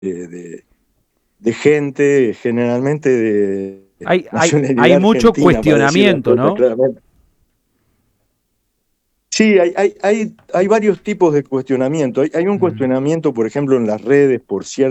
de gente, generalmente de Hay nacionalidad mucho argentina, para decir las cuestionamiento, cosas ¿no? claramente. Sí, hay varios tipos de cuestionamiento. Hay un Mm. cuestionamiento, por ejemplo, en las redes por ciertas